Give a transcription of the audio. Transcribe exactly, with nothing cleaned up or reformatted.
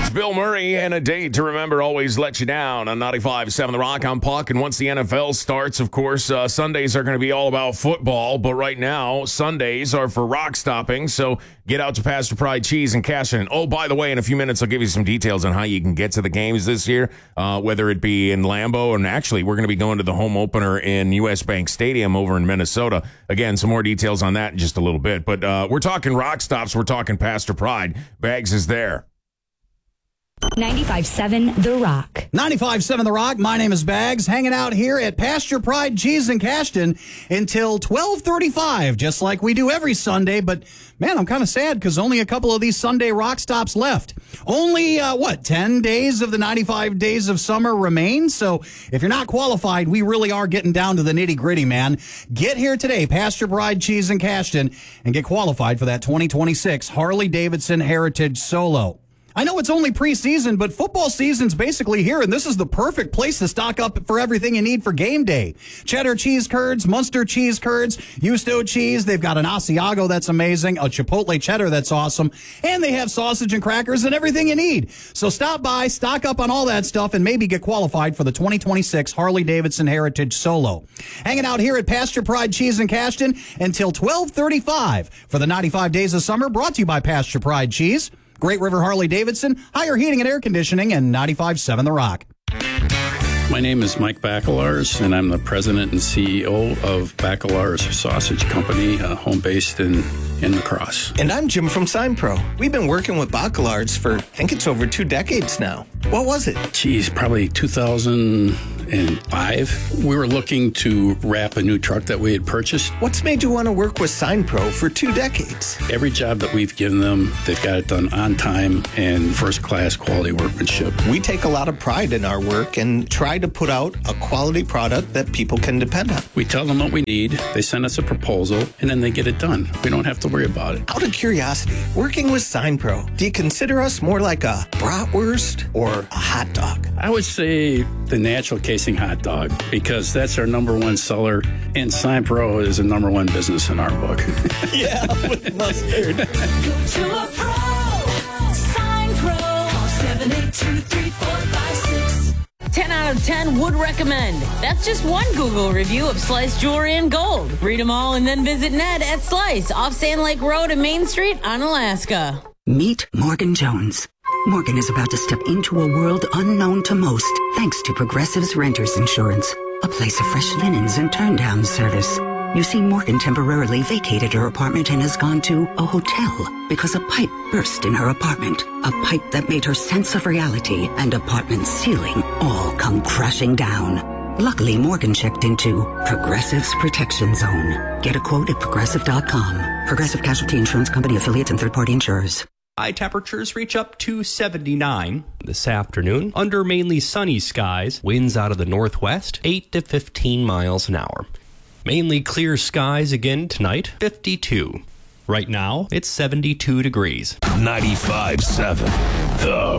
Bill Murray, and a date to remember always let you down on ninety-five point seven The Rock. I'm Puck, and once the N F L starts, of course, uh, Sundays are going to be all about football, but right now, Sundays are for rock stopping, so get out to Pastor Pride Cheese and cash in. Oh, by the way, in a few minutes, I'll give you some details on how you can get to the games this year, uh, whether it be in Lambeau, and actually, we're going to be going to the home opener in U S Bank Stadium over in Minnesota. Again, some more details on that in just a little bit, but uh, we're talking rock stops, we're talking Pastor Pride. Bags is there. ninety-five point seven The Rock. ninety-five point seven The Rock. My name is Bags, hanging out here at Pasture Pride Cheese in Cashton until twelve thirty-five, just like we do every Sunday. But, man, I'm kind of sad because only a couple of these Sunday rock stops left. Only, uh, what, ten days of the ninety-five days of summer remain? So if you're not qualified, we really are getting down to the nitty-gritty, man. Get here today, Pasture Pride Cheese in Cashton, and get qualified for that twenty twenty-six Harley-Davidson Heritage Solo. I know it's only preseason, but football season's basically here, and this is the perfect place to stock up for everything you need for game day. Cheddar cheese curds, Munster cheese curds, Yusto cheese. They've got an Asiago that's amazing, a Chipotle cheddar that's awesome, and they have sausage and crackers and everything you need. So stop by, stock up on all that stuff, and maybe get qualified for the twenty twenty-six Harley-Davidson Heritage Solo. Hanging out here at Pasture Pride Cheese in Cashton until twelve thirty-five for the ninety-five days of summer, brought to you by Pasture Pride Cheese, Great River Harley-Davidson, higher heating and air conditioning, and ninety-five point seven The Rock. My name is Mike Bacalarz, and I'm the president and C E O of Bacalarz Sausage Company, uh, home based in, in La Crosse. And I'm Jim from SignPro. We've been working with Bacalarz for, I think it's over two decades now. What was it? Geez, probably two thousand five. We were looking to wrap a new truck that we had purchased. What's made you want to work with SignPro for two decades? Every job that we've given them, they've got it done on time and first-class quality workmanship. We take a lot of pride in our work and try to put out a quality product that people can depend on. We tell them what we need, they send us a proposal, and then they get it done. We don't have to worry about it. Out of curiosity, working with SignPro, do you consider us more like a bratwurst or a hot dog? I would say the natural casing hot dog, because that's our number one seller, and SignPro is a number one business in our book. Yeah, with mustard. Go to a pro. SignPro. seven eight two, three four five six. ten out of ten would recommend. That's just one Google review of Slice Jewelry and Gold. Read them all and then visit Ned at Slice off Sand Lake Road and Main Street on Alaska. Meet Morgan Jones. Morgan is about to step into a world unknown to most, thanks to Progressive's Renters Insurance, a place of fresh linens and turn-down service. You see, Morgan temporarily vacated her apartment and has gone to a hotel because a pipe burst in her apartment, a pipe that made her sense of reality and apartment ceiling all come crashing down. Luckily, Morgan checked into Progressive's Protection Zone. Get a quote at progressive dot com. Progressive Casualty Insurance Company, affiliates, and third-party insurers. High temperatures reach up to seventy-nine this afternoon under mainly sunny skies. Winds out of the northwest, eight to fifteen miles an hour. Mainly clear skies again tonight, fifty-two. Right now, it's seventy-two degrees. ninety-five point seven The